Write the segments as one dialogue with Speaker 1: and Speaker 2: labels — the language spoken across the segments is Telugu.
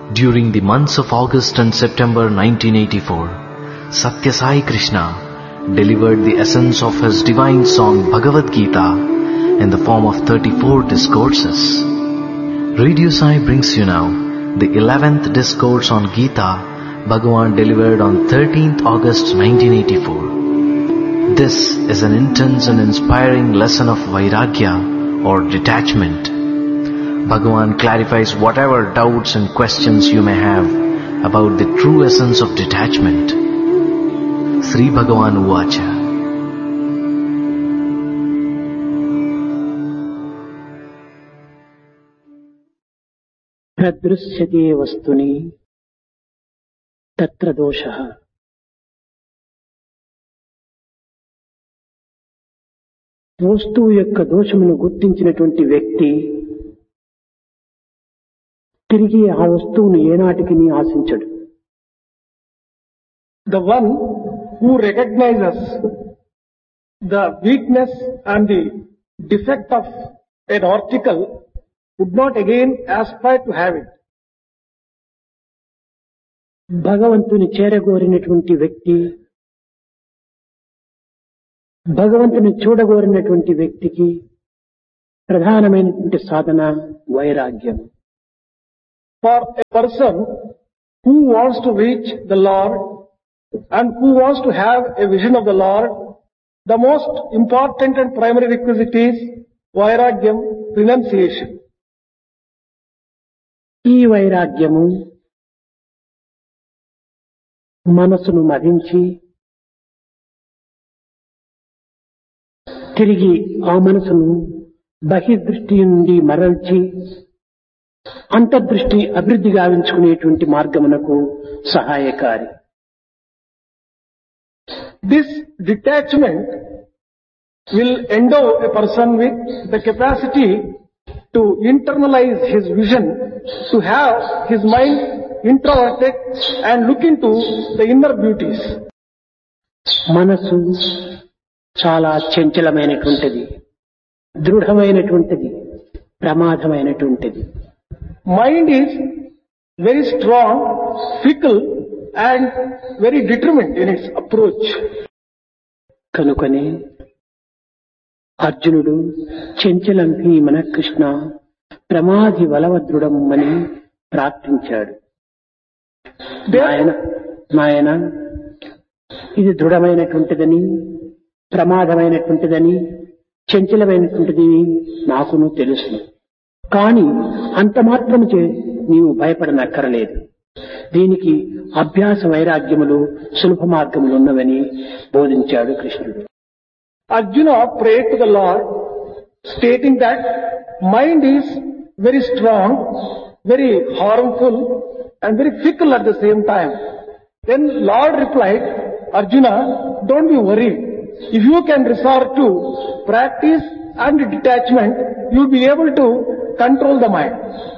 Speaker 1: During the months of August and September 1984, Satya Sai Krishna delivered the essence of his divine song Bhagavad Gita in the form of 34 discourses. Radio Sai brings you now the 11th discourse on Gita Bhagavan delivered on 13th August 1984. This is an intense and inspiring lesson of Vairagya or detachment. Bhagavan clarifies whatever doubts and questions you may have about the true essence of detachment. Sri Bhagavan Uvacha.
Speaker 2: ప్రదృశ్యతే వస్తుని తత్ర దోషః. వస్తువు యొక్క దోషమును గుర్తించినటువంటి వ్యక్తి తిరిగి ఆ వస్తువును ఏనాటికి ఆశించడు.
Speaker 3: The one who recognizes the weakness and the defect of an article would not again aspire to have it.
Speaker 2: భగవంతుని చేరగోరినటువంటి వ్యక్తి, భగవంతుని చూడగోరినటువంటి వ్యక్తికి ప్రధానమైనటువంటి సాధన వైరాగ్యం.
Speaker 3: For a person who wants to reach the Lord and who wants to have a vision of the Lord, the most important and primary requisite is vairagyam, renunciation.
Speaker 2: ఈ వైరాగ్యము మనసును మదించి తిరిగి ఆ మనసును బహిర్దృష్టి నుండి మరల్చి అంతర్దృష్టి అభివృద్ధి గావించుకునేటువంటి మార్గమునకు సహాయకారి.
Speaker 3: This detachment will endow a person with the capacity to internalize his vision, to have his mind introverted and look into the inner beauties.
Speaker 2: మనసు చాలా చంచలమైనటువంటిది, దృఢమైనటువంటిది, ప్రమాదమైనటువంటిది.
Speaker 3: Mind is very strong, fickle and very determined in its approach.
Speaker 2: కనుకనే అర్జునుడు చంచలం హి మన కృష్ణ ప్రమాది బలవదృఢం అని ప్రార్థించాడు. నాయన ఇది దృఢమైనటువంటిదని, ప్రమాదమైనటువంటిదని, చంచలమైనటువంటిది నాకును తెలుసు. కానీ అంత మాత్రముచే నీవు భయపడనక్కరలేదు. దీనికి అభ్యాస వైరాగ్యములు సులభ మార్గములు ఉన్నవని బోధించాడు కృష్ణుడు.
Speaker 3: Arjuna prayed to the Lord stating that mind is very strong, very harmful and very fickle at the same time. Then Lord replied, Arjuna, don't be worried. If you can resort to practice and detachment, you will be able to control the mind.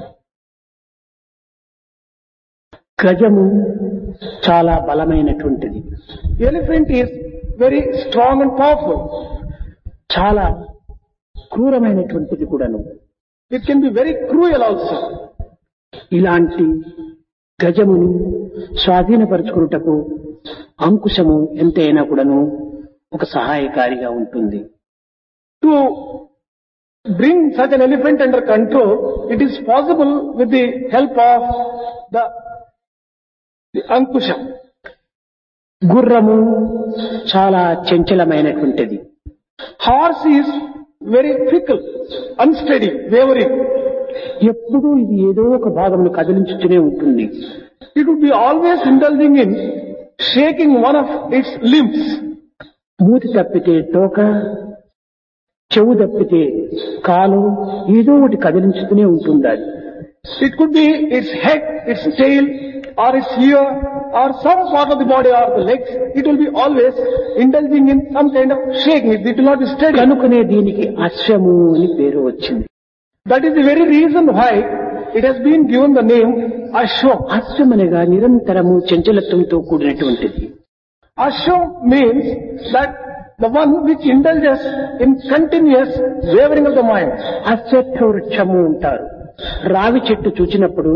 Speaker 2: గజము చాలా బలమైనటువంటిది.
Speaker 3: Elephant is very strong and powerful.
Speaker 2: చాలా క్రూరమైనటువంటిది కూడాను.
Speaker 3: It can be very cruel also.
Speaker 2: ఇలాంటి గజమును స్వాధీనపరుచుకున్నటకు అంకుశము ఎంతైనా కూడాను ఒక సహాయకారిగా ఉంటుంది.
Speaker 3: To bring such an elephant under control, it is possible with the help of the ankusham.
Speaker 2: గుర్రము చాలా చంచలమైనటువంటిది.
Speaker 3: Horse is very fickle, unsteady, wavering.
Speaker 2: ఎప్పుడూ ఇది ఏదో ఒక భాగమును కదిలించుతూనే ఉంటుంది.
Speaker 3: It would be always indulging in shaking one of its limbs.
Speaker 2: మూతి తప్పితే తోక, చెవు తప్పితే కాలు, ఏదో ఒకటి కదిలించుతూనే ఉంటుంది.
Speaker 3: It could be its head, its tail, or its ear, or some part of the body or the legs. It will be always indulging in some kind of shaking. It will not be steady.
Speaker 2: కనుకనే దీనికి అశ్వము అని పేరు వచ్చింది.
Speaker 3: That is the very reason why it has been given the name Ashwam.
Speaker 2: అశ్వం అనగా నిరంతరము చంచలత్వంతో కూడినటువంటిది.
Speaker 3: Ashwam means that the one which indulges in continuous wavering of the mind.
Speaker 2: అశ్వత్థ వృక్షము అంటారు. రావి చెట్టు చూచినప్పుడు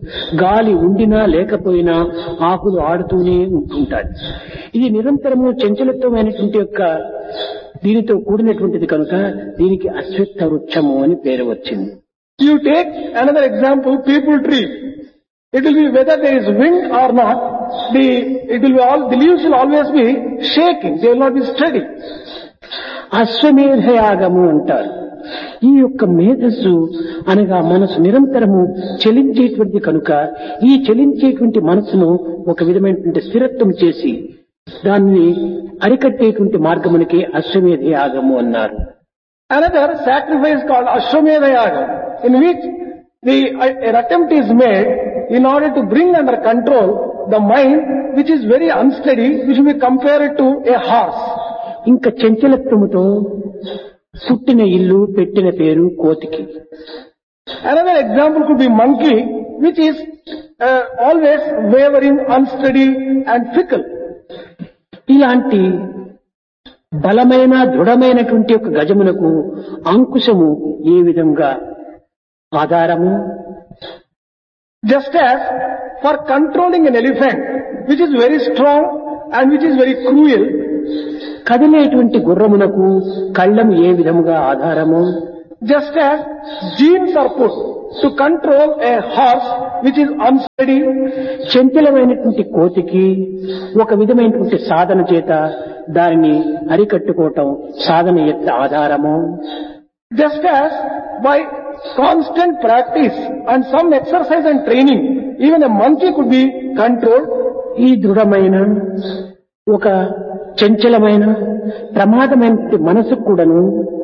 Speaker 2: గాలి ఉండినా లేకపోయినా ఆకులు ఆడుతూనే ఉంటుంటాయి. ఇది నిరంతరము చంచలత్వమైనటువంటి యొక్క దీనితో కూడినటువంటిది కనుక దీనికి అశ్వత్థ వృక్షము అని పేరు వచ్చింది.
Speaker 3: You take another example, people tree. It will be whether there is wind or not, the leaves will always be shaking, they will not be steady.
Speaker 2: అశ్వమేధయాగము అంటారు. ఈ యొక్క మేధస్సు అనగా మనసు నిరంతరము చలించేటువంటి కనుక ఈ చలించేటువంటి మనసును ఒక విధమైనటువంటి స్థిరత్వం చేసి దాన్ని అరికట్టేటువంటి మార్గమునికి అశ్వమేధయాగము అన్నారు.
Speaker 3: Another sacrifice called Ashwamedha Yaga, in which an attempt is made in order to bring under control the mind which is very unsteady, which will be compared to a horse.
Speaker 2: ఇంకా చంచలత్వముతో పుట్టిన ఇల్లు పెట్టిన పేరు కోతికి.
Speaker 3: Another example could be monkey, which is always wavering, unsteady and fickle.
Speaker 2: ఇలాంటి బలమైన దృఢమైనటువంటి ఒక గజమునకు అంకుశము ఏ విధంగా ఆధారము,
Speaker 3: just as for controlling an elephant which is very strong and which is very cruel,
Speaker 2: కదిలేటువంటి గుర్రమునకు కళ్ళము ఏ విధముగా ఆధారము,
Speaker 3: just as genes are put to control a horse which is unsteady,
Speaker 2: చంచలమైనటువంటి కోతికి ఒక విధమైనటువంటి సాధన చేత దానిని అరికట్టుకోవటం సాధన యొక్క ఆధారము,
Speaker 3: just as by constant practice and some exercise and training, even a monkey could be controlled.
Speaker 2: ఈ దృఢమైన ఒక చంచలమైన ప్రమాదమైన మనసు కూడాను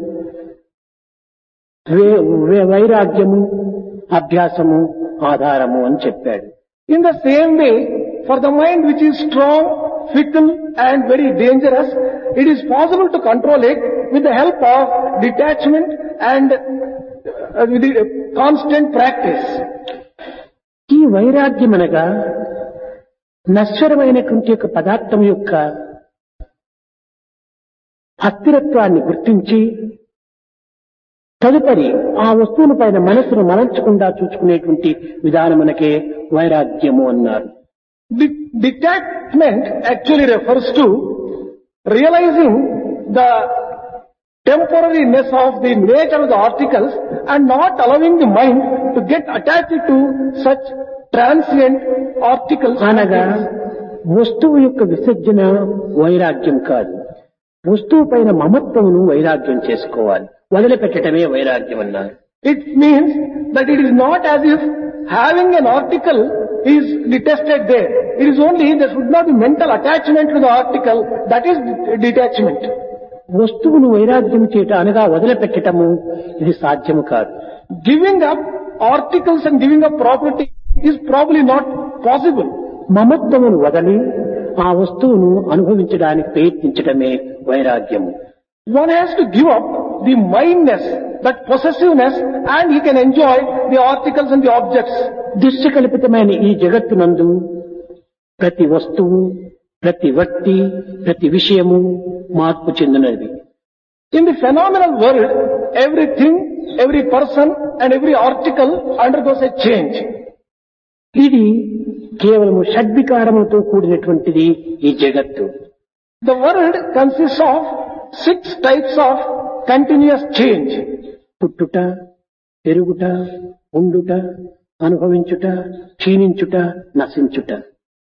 Speaker 2: వైరాగ్యము అభ్యాసము ఆధారము అని చెప్పాడు.
Speaker 3: In the same way, for the mind which is strong, fickle and very dangerous, it is possible to control it with the help of detachment and with the constant practice.
Speaker 2: ఈ వైరాగ్యం అనగా నశ్వరమైనటువంటి యొక్క పదార్థం యొక్క అస్థిరత్వాన్ని గుర్తించి తదుపరి ఆ వస్తువుల పైన మనసును మలర్చకుండా చూసుకునేటువంటి విధానమునకే వైరాగ్యము అన్నారు.
Speaker 3: Detachment actually refers to realizing the temporariness of the nature of the articles and not allowing the mind to get attached to such transient articles.
Speaker 2: అనగా వస్తువు యొక్క విసర్జన వైరాగ్యం కాదు, వస్తువు పైన మమత్వమును వైరాగ్యం చేసుకోవాలి, వదిలిపెట్టడమే వైరాగ్యం అన్నారు.
Speaker 3: It means that it is not as if having an article is detested there. It is only there should not be mental attachment to the article, that is detachment.
Speaker 2: వస్తువును వైరాగ్యం చేయట అనగా వదిలిపెట్టడము ఇది సాధ్యము కాదు.
Speaker 3: Giving up articles and giving up property is probably not possible.
Speaker 2: మమత్వమును వదలి ఆ వస్తువును అనుభవించడానికి ప్రయత్నించడమే వైరాగ్యము.
Speaker 3: One has to give up the mindness, that possessiveness, and he can enjoy the articles and the objects.
Speaker 2: దృశ్యకల్పితమైన ఈ జగత్తునందు ప్రతి వస్తువు, ప్రతి వ్యక్తి, ప్రతి విషయము మార్పు చెందినది.
Speaker 3: In the phenomenal world, everything, every person and every article undergoes a change.
Speaker 2: ఇది కేవలము షడ్వికారములతో కూడినటువంటిది ఈ జగత్తు.
Speaker 3: The world consists of 6 types of continuous change.
Speaker 2: పుట్టుట, పెరుగుట, ఉండుట, అనుభవించుట, క్షీణించుట, నశించుట.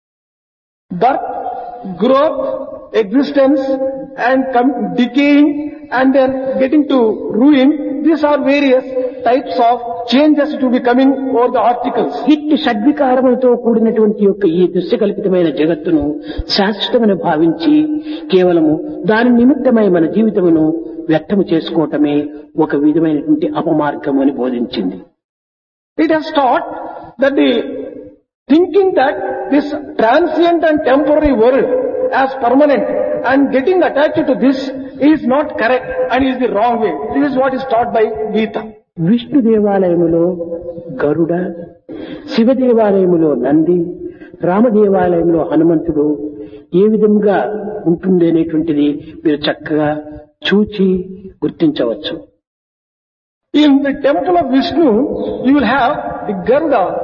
Speaker 3: Birth, growth, existence and decaying and then getting to ruin. These are various types of changes to be coming over the articles.
Speaker 2: ఇట్టి షడ్వికారములతో కూడినటువంటి యొక్క ఈ దృశ్యకల్పితమైన జగత్తును శాశ్వతమని భావించి కేవలము దాని నిమిత్తమై మన జీవితమును వ్యర్థము చేసుకోవటమే ఒక విధమైనటువంటి అపమార్గము అని బోధించింది.
Speaker 3: It has taught that the thinking that this transient and temporary world as permanent and getting attached to this is not correct and is the wrong way. This is what is taught by Gita.
Speaker 2: Vishnu దేవాలయములో గరుడ, శివ దేవాలయములో నంది, రామ దేవాలయంలో హనుమంతుడు ఏ విధంగా ఉంటుంది అనేటువంటిది మీరు చక్కగా చూచి గుర్తించవచ్చు.
Speaker 3: In the temple of Vishnu, you will have the Garuda.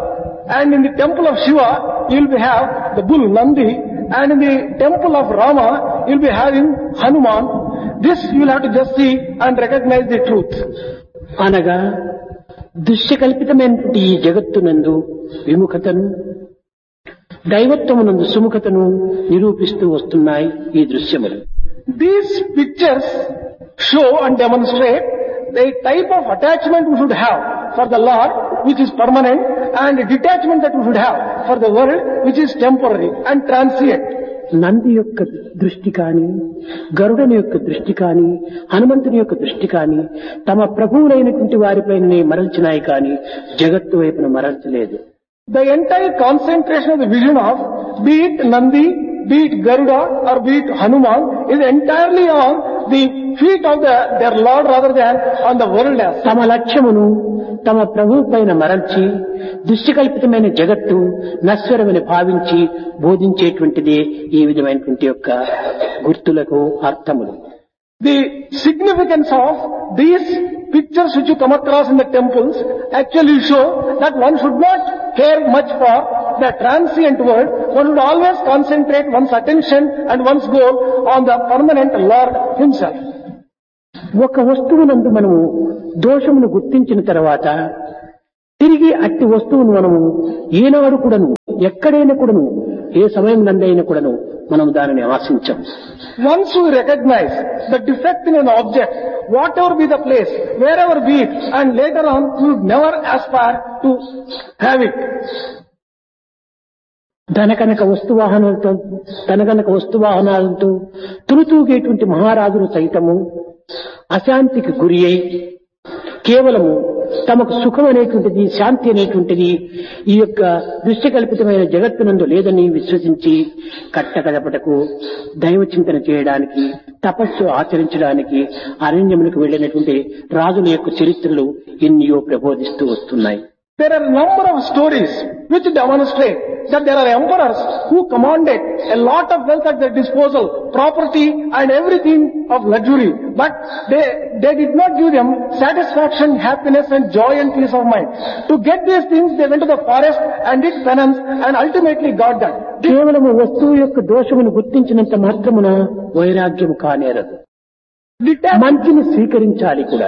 Speaker 3: And in the temple of Shiva, you will have the bull Nandi. And in the temple of Rama, you will be having Hanuman. This you will have to just see and recognize the truth.
Speaker 2: అనగా దృశ్యకల్పితమైనటువంటి ఈ జగత్తునందు విముఖతను, దైవత్వమునందు సుముఖతను నిరూపిస్తూ వస్తున్నాయి ఈ దృశ్యములు.
Speaker 3: These pictures show and demonstrate the type of attachment we should have for the Lord, which is permanent, and detachment that we should have for the world, which is temporary and transient.
Speaker 2: Nandi యొక్క దృష్టి కాని, గరుడని యొక్క దృష్టి కాని, హనుమంతుని యొక్క దృష్టి కాని తమ ప్రభువులైనటువంటి వారిపైనే మరల్చినాయి కాని జగత్తు వైపున మరల్చలేదు.
Speaker 3: The entire concentration of the vision of, be it Nandi, be it Garuda, or be it Hanuman, is entirely on the feet of their Lord rather than on the world as.
Speaker 2: తమ లక్ష్యమును తమ ప్రభువు పైన మరల్చి దృశ్యకల్పితమైన జగత్తు నశ్వరమని భావించి బోధించేటువంటిదే ఈ విధమైనటువంటి యొక్క గుర్తులకు అర్థములు.
Speaker 3: The significance of these pictures which you come across in the temples actually show that one should not care much for the transient world. One should always concentrate one's attention and one's goal on the permanent Lord himself.
Speaker 2: ఒక వస్తువునందు మనము దోషమును గుర్తించిన తర్వాత తిరిగి అట్టి వస్తువును మనము ఏనాడు కూడాను, ఎక్కడైనా కూడాను, ఏ సమయం నందైనా కూడాను మనం దానిని ఆశించం.
Speaker 3: Once we recognize the defect in an object, whatever be the place, wherever be it, and later on we would never aspire to have it.
Speaker 2: ధనకనక వస్తువాహనాలతో తురుతూగేటువంటి మహారాజులు సైతము అశాంతికి గురి అయి కేవలము తమకు సుఖం అనేటువంటిది, శాంతి అనేటువంటిది ఈ యొక్క దృశ్యకల్పితమైన జగత్తునందు లేదని విశ్వసించి కట్టకడపటకు దైవ చింతన చేయడానికి, తపస్సు ఆచరించడానికి అరణ్యములకు వెళ్ళినటువంటి రాజుల యొక్క చరిత్రలు ఎన్నో ప్రబోధిస్తూ వస్తున్నాయి.
Speaker 3: There are a number of stories which demonstrate that there are emperors who commanded a lot of wealth at their disposal, property and everything of luxury, but they did not give them satisfaction, happiness and joy and peace of mind. To get these things, they went to the forest and did penance and ultimately got that.
Speaker 2: కేవలము వస్తువు యొక్క దోషమును గుర్తించినంత మాత్రమున వైరాగ్యము కానేరదు. మంచిని స్వీకరించాలి కూడా.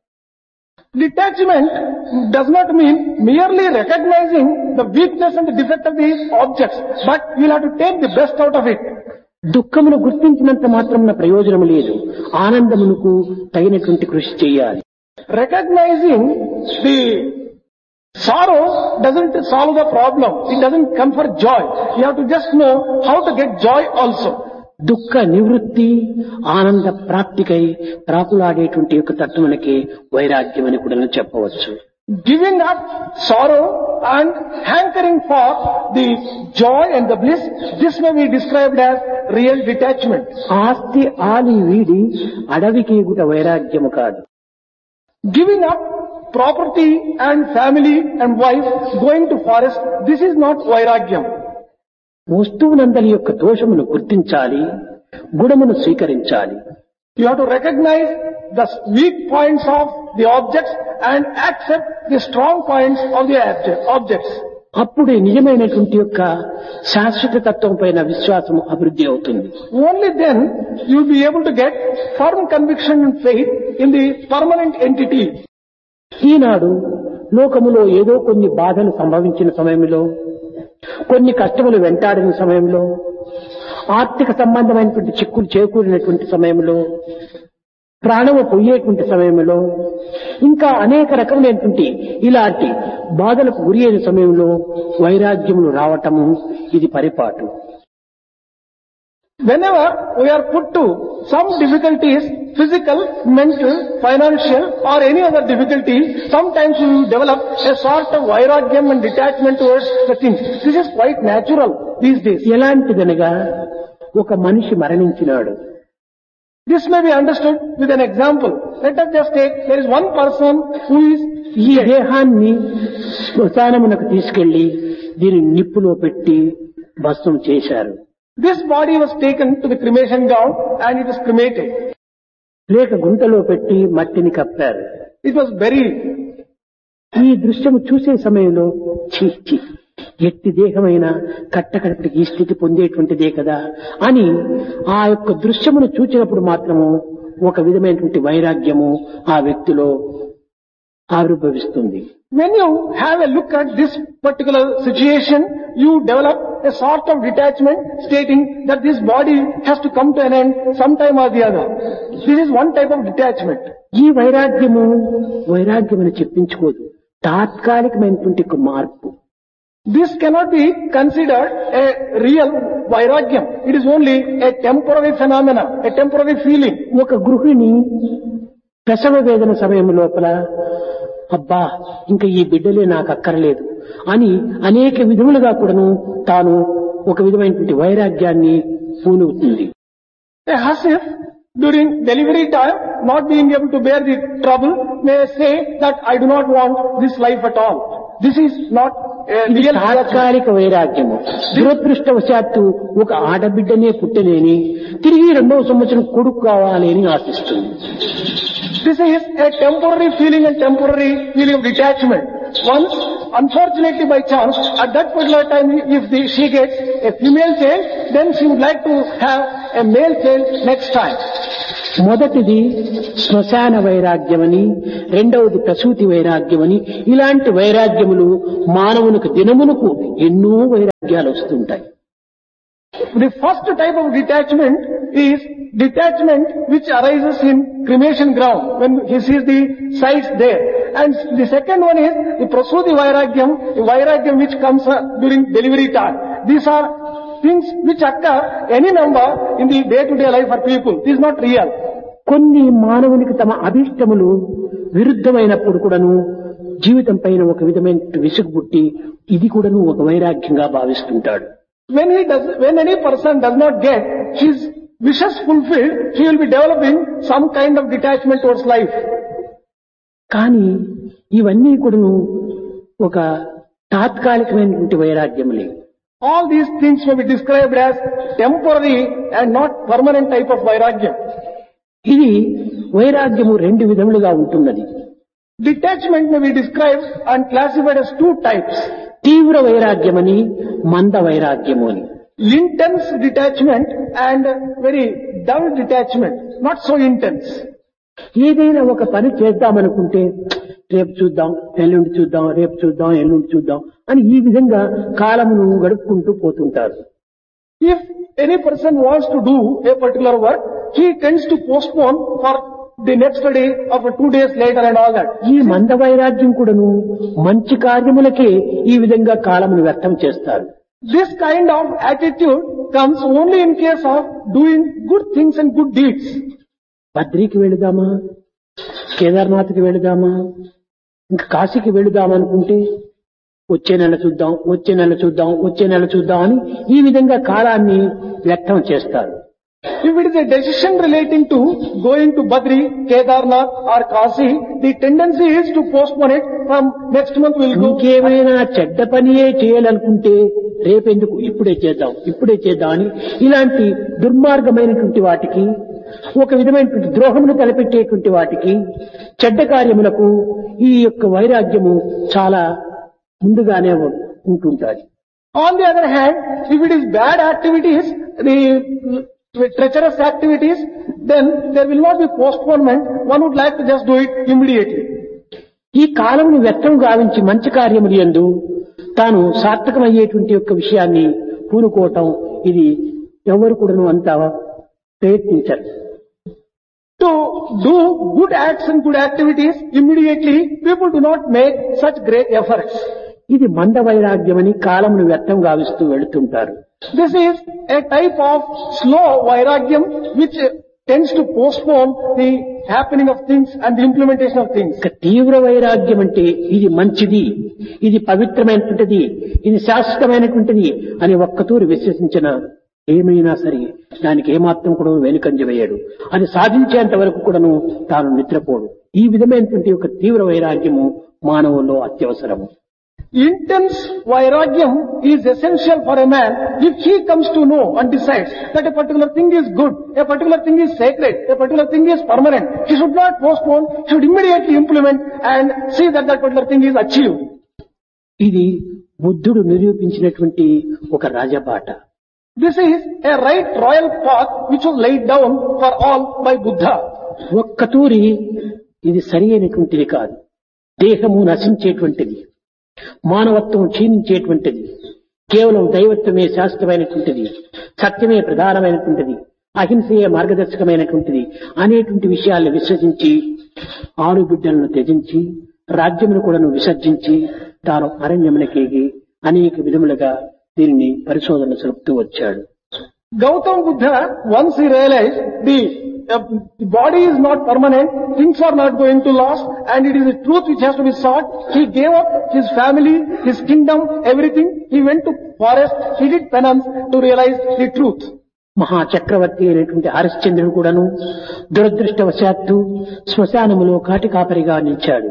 Speaker 3: Detachment does not mean merely recognizing the weakness and the defect of these objects, but you will have to take the best out of it.
Speaker 2: దుఃఖమును గుర్తించినంత మాత్రమున ప్రయోజనం లేదు. ఆనందమునకు తగినటువంటి కృషి చేయాలి.
Speaker 3: Recognizing the sorrow doesn't solve the problem. It doesn't come for joy. You have to just know how to get joy also.
Speaker 2: దుఃఖ నివృత్తి, ఆనంద ప్రాప్తికై ప్రాకులాడేటువంటి యొక్క తత్వమునకి వైరాగ్యం అని కూడా చెప్పవచ్చు.
Speaker 3: Giving up sorrow and hankering for the joy and the bliss, this may be described as real detachment.
Speaker 2: ఆస్తి ఆలి వీడి అడవికి గుట వైరాగ్యము కాదు.
Speaker 3: Giving up property and family and wife, going to forest, this is not vairagyam.
Speaker 2: వస్తువునందలి యొక్క దోషమును గుర్తించాలి, గుణమును స్వీకరించాలి.
Speaker 3: You have to recognize the weak points of the objects and accept the strong points of the objects.
Speaker 2: అప్పుడే నిజమైనటువంటి యొక్క శాశ్వత తత్వం పైన విశ్వాసం అభివృద్ధి అవుతుంది.
Speaker 3: Only then you will be able to get firm conviction and faith in the permanent entity.
Speaker 2: ఈనాడు లోకములో ఏదో కొన్ని బాధలు సంభవించిన సమయంలో, కొన్ని కష్టములు వెంటాడిన సమయంలో, ఆర్థిక సంబంధమైనటువంటి చిక్కులు చేకూరినటువంటి సమయంలో, ప్రాణము పోయేటువంటి సమయంలో, ఇంకా అనేక రకములైనటువంటి ఇలాంటి బాధలకు గురి అయిన సమయంలో వైరాగ్యములు రావటము ఇది పరిపాటు.
Speaker 3: Whenever we are put to some difficulties, physical, mental, financial or any other difficulty, sometimes we develop a sort of vairagyam and detachment towards the things. This is quite natural these days.
Speaker 2: ఎలాంటిదనగా ఒక మనిషి మరణించినాడు.
Speaker 3: This may be understood with an example. Let us just take, there is one person who is
Speaker 2: ఈ దేహాన్ని శ్మశానమునకు తీసుకెళ్లి దీన్ని నిప్పులో పెట్టి భస్మం చేశారు.
Speaker 3: This body was taken to the cremation ground and it was cremated.
Speaker 2: లేక గుంటలో పెట్టి మట్టిని కప్పారు.
Speaker 3: It was buried.
Speaker 2: ఈ దృశ్యము చూసే సమయంలో ఛీ ఎట్టి దేహమైన కట్టకడపటికి ఈ స్థితి పొందేటువంటిదే కదా అని ఆ యొక్క దృశ్యమును చూచినప్పుడు మాత్రము ఒక విధమైనటువంటి వైరాగ్యము ఆ వ్యక్తిలో ఆవిర్భవిస్తుంది.
Speaker 3: When you have a look at this particular situation, you develop a sort of detachment stating that this body has to come to an end sometime or the other. This is one type of detachment.
Speaker 2: ఈ వైరాగ్యమని చెప్పించుకోదు, తాత్కాలికమైనటువంటి ఒక మార్పు.
Speaker 3: This cannot be considered a real vairagyam. It is only a temporary phenomenon, a temporary feeling.
Speaker 2: ఒక గృహిణి ప్రసవ వేదన సమయం లోపల అబ్బా ఇంకా ఈ బిడ్డలే నాకు అక్కర్లేదు అని అనేక విధములుగా కూడాను తాను ఒక విధమైనటువంటి వైరాగ్యాన్ని పూనుతుంది.
Speaker 3: A husband during delivery time, not being able to bear the trouble, may say that I do not want this life at all. This is not a
Speaker 2: ఇది
Speaker 3: real
Speaker 2: తాత్కాలిక వైరాగ్యము. దురదృష్టవశాత్తు ఒక ఆడబిడ్డనే పుట్టలేని తిరిగి 2వ సంవత్సరం కొడుకు కావాలి అని ఆశిస్తుంది.
Speaker 3: This is a temporary feeling and temporary feeling of detachment. Once, unfortunately by chance, at that particular time, if she gets a female child, then she would like to have a male child next time.
Speaker 2: మొదటిది శ్మశాన వైరాగ్యమని, రెండవది ప్రసూతి వైరాగ్యమని, ఇలాంటి వైరాగ్యములు మానవునికి దినమునకు ఎన్నో వైరాగ్యాలు వస్తుంటాయి.
Speaker 3: The first type of detachment is detachment which arises in cremation ground when he sees the sights there. And the second one is the prasuti vairagyam, the vairagyam which comes during delivery time. These are things which occur any number in the day-to-day life for people. This is not real.
Speaker 2: కొన్ని మానవునికి తమ అభిష్టములు విరుద్ధమైనప్పుడు కూడాను జీవితం పైన ఒక విధమైన విసుగు పుట్టి ఇది కూడాను ఒక వైరాగ్యంగా భావిస్తుంటాడు.
Speaker 3: When any person does not get his wishes fulfilled, he will be developing some kind of detachment towards life.
Speaker 2: కానీ ఇవన్నీ కూడాను ఒక తాత్కాలికమైనటువంటి వైరాగ్యములే.
Speaker 3: All these things may be described as temporary and not permanent type of vairagyam.
Speaker 2: ఇది వైరాగ్యము 2 విధములుగా ఉంటున్నది.
Speaker 3: Detachment may be described and classified as 2 types.
Speaker 2: తీవ్ర వైరాగ్యమని, మంద వైరాగ్యము అని.
Speaker 3: Intense detachment and very dull detachment, not so intense.
Speaker 2: ఏదైనా ఒక పని చేద్దామనుకుంటే రేపు చూద్దాం, ఎల్లుండి చూద్దాం, రేపు చూద్దాం, ఎల్లుండి చూద్దాం అని ఈ విధంగా కాలమును గడుపుకుంటూ పోతుంటారు.
Speaker 3: If any person wants to do a particular work, he tends to postpone for the next day or for 2 days later and all that.
Speaker 2: ఈ మంద వైరాగ్యం కూడాను మంచి కార్యములకే ఈ విధంగా కాలమును వ్యర్థం చేస్తారు.
Speaker 3: This kind of attitude comes only in case of doing good things and good deeds.
Speaker 2: బద్రీకి వెళుదామా, కేదార్నాథ్కి వెళుదామా, ఇంకా కాశీకి వెళుదామా అనుకుంటే వచ్చే నెల చూద్దాం, వచ్చే నెల చూద్దాం, వచ్చే నెల చూద్దాం అని ఈ విధంగా కాలాన్ని వ్యర్థం చేస్తారు.
Speaker 3: If it is a decision relating to going to Badri, Kedarnath or Kashi, the tendency is to postpone it from next month we'll go.
Speaker 2: ఇంకేమైనా చెడ్డ పనియే చేయాలనుకుంటే రేపెందుకు, ఇప్పుడే చేద్దాం, ఇప్పుడే చేద్దాం అని ఇలాంటి దుర్మార్గమైనటువంటి వాటికి, ఒక విధమైనటువంటి ద్రోహమును తలపెట్టేటువంటి వాటికి, చెడ్డ కార్యములకు ఈ యొక్క వైరాగ్యము చాలా ముందుగానే ఉంటుంటాయి.
Speaker 3: On the other hand, if it is bad activities, the treacherous activities, then there will not be postponement. One would like to just do it immediately.
Speaker 2: ఈ కాలమును వ్యర్థం గావించి మంచి కార్యములు యందు తాను సార్థకమయ్యేటువంటి యొక్క విషయాన్ని పూనుకోవటం, ఇది ఎవరు కూడాను అంత ప్రయత్నించరు.
Speaker 3: To do good acts and good activities immediately, people do not make such great efforts.
Speaker 2: ఇది మంద వైరాగ్యమని కాలమును వ్యర్థం గావిస్తూ వెళుతుంటారు.
Speaker 3: This is a type of slow vairagyam which tends to postpone the happening of things and the implementation of things.
Speaker 2: ఇక తీవ్ర వైరాగ్యం అంటే ఇది మంచిది, ఇది పవిత్రమైనటువంటిది, ఇది శాశ్వతమైనటువంటిది అని ఒక్కతూరి విశ్వసించిన ఏమైనా సరే దానికి ఏమాత్రం కూడా వెనుకంజ వేయడు. అది సాధించేంత వరకు కూడాను తాను నిద్రపోడు. ఈ విధమైనటువంటి ఒక తీవ్ర వైరాగ్యము మానవుల్లో అత్యవసరము.
Speaker 3: Intense vairagyam is essential for a man if he comes to know and decides that a particular thing is good, a particular thing is sacred, a particular thing is permanent. He should not postpone, he should immediately implement and see that that particular thing is achieved.
Speaker 2: ఇది బుద్ధుడు నిరూపించినటువంటి ఒక రాజబాట.
Speaker 3: This is a right royal path which was laid down for all by Buddha.
Speaker 2: ఒక్కతూరి ఇది సరి అయినటువంటిది కాదు. దేహము నశించేటువంటిది, మానవత్వం క్షీణించేటువంటిది, కేవలం దైవత్వమే శాశ్వతమైనటువంటిది, సత్యమే ప్రధానమైనటువంటిది, అహింసయే మార్గదర్శకమైనటువంటిది అనేటువంటి విషయాలను విశ్వసించి ఆరుబిడ్డలను త్యజించి రాజ్యమును కూడాను విసర్జించి తాను అరణ్యమునకేగి అనేక విధములుగా దీనిని పరిశోధన జరుపుతూ వచ్చాడు.
Speaker 3: Gautama Buddha, once he realized the body is not permanent, things are not going to last, and it is the truth which has to be sought, he gave up his family, his kingdom, everything. He went to forest, he did penance to realize the truth.
Speaker 2: మహాచక్రవర్తి అయినటువంటి హరిశ్చంద్రుడు కూడాను దురదృష్టవశాత్తు శ్మశానములో కాటికాపరిగా నిలిచాడు.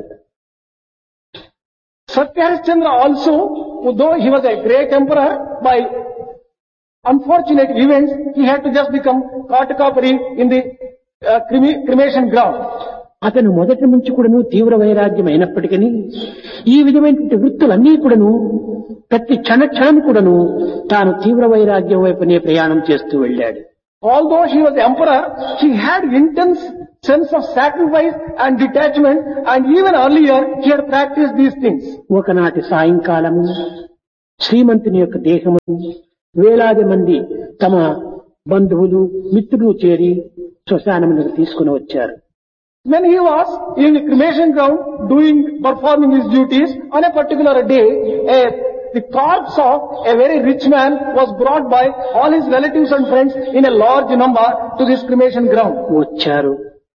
Speaker 3: Satya Harishchandra also, though he was a great emperor, by unfortunate events, he had to just become Katakapari in the cremation ground.
Speaker 2: అతను మొదటి నుంచి కూడాను తీవ్ర వైరాగ్యం అయినప్పటికీ ఈ విధమైనటువంటి వృత్తులన్నీ కూడాను ప్రతి క్షణం కూడాను తాను తీవ్ర వైరాగ్యం వైపునే ప్రయాణం చేస్తూ వెళ్ళాడు.
Speaker 3: Although he was emperor, he had intense sense of sacrifice and detachment, and even earlier he had practiced these things.
Speaker 2: ఒకనాటి సాయంకాలము శ్రీమంతుని యొక్క దేహము వేలాది మంది తమ బంధువులు మిత్రులు చేరి శ్మశానమునకు తీసుకుని వచ్చారు.
Speaker 3: When he was in the cremation ground performing his duties, on a particular day, the corpse of a very rich man was brought by all his relatives and friends in a large number to this cremation ground.
Speaker 2: వచ్చారు,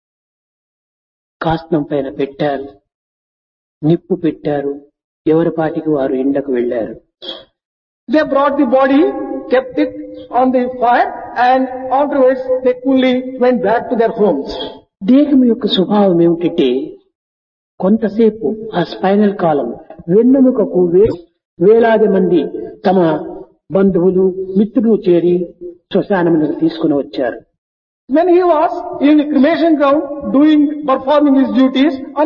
Speaker 2: కాస్తం పైన పెట్టారు, నిప్పు పెట్టారు, ఎవరి పాటికి వారు ఎండకు వెళ్లారు.
Speaker 3: They brought the body, kept it on the fire, and afterwards they coolly went back to their homes.
Speaker 2: దేహం యొక్క స్వభావం ఏమిటంటే కొంతసేపు ఆ స్పైనల్ కాలం వెన్నెముకకు వేలాది మంది తమ బంధువులు మిత్రులు చేరి శ్మశానమునకు తీసుకుని వచ్చారు.
Speaker 3: When he was in the cremation ground performing his duties,